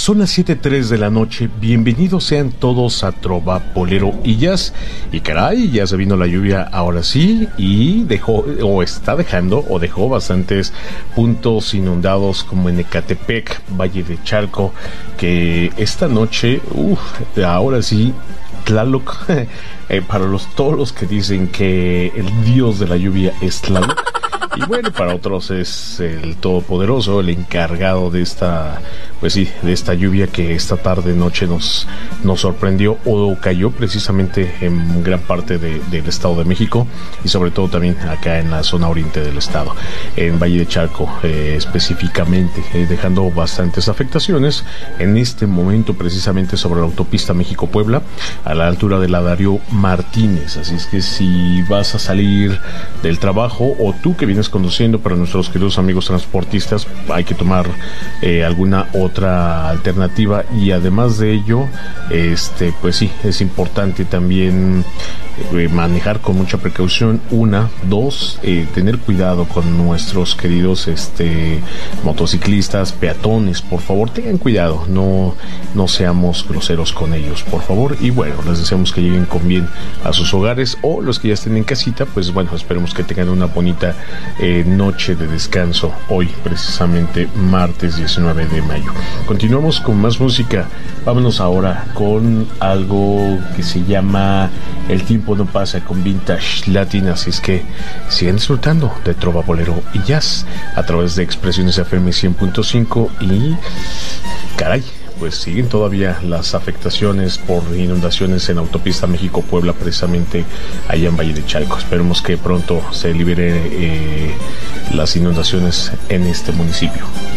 Son las 7:03 de la noche. Bienvenidos sean todos a Trova, Bolero y Jazz. Y caray, ya se vino la lluvia ahora sí. Y dejó, o está dejando, o dejó bastantes puntos inundados como en Ecatepec, Valle de Chalco. Que esta noche, ahora sí, Tlaloc, para todos los que dicen que el dios de la lluvia es Tlaloc. Y bueno, para otros es el todopoderoso, el encargado de esta, pues sí, de esta lluvia que esta tarde noche nos sorprendió o cayó precisamente en gran parte del Estado de México y sobre todo también acá en la zona oriente del estado, en Valle de Chalco específicamente, dejando bastantes afectaciones en este momento precisamente sobre la autopista México-Puebla a la altura de la Darío Martínez. Así es que si vas a salir del trabajo o tú que vienes conduciendo, para nuestros queridos amigos transportistas hay que tomar alguna otra alternativa, y además de ello pues sí, es importante también manejar con mucha precaución. Dos, tener cuidado con nuestros queridos motociclistas, peatones, por favor tengan cuidado, no seamos groseros con ellos, por favor. Y bueno, les deseamos que lleguen con bien a sus hogares, o los que ya estén en casita, pues bueno, esperemos que tengan una bonita noche de descanso hoy, precisamente martes 19 de mayo. Continuamos con más música. Vámonos ahora con algo que se llama El tiempo no pasa, con Vintage Latin. Así es que sigan disfrutando de Trova, Bolero y Jazz a través de Expresiones FM 100.5. y caray, pues siguen todavía las afectaciones por inundaciones en autopista México-Puebla, precisamente allá en Valle de Chalco. Esperemos que pronto se libere las inundaciones en este municipio.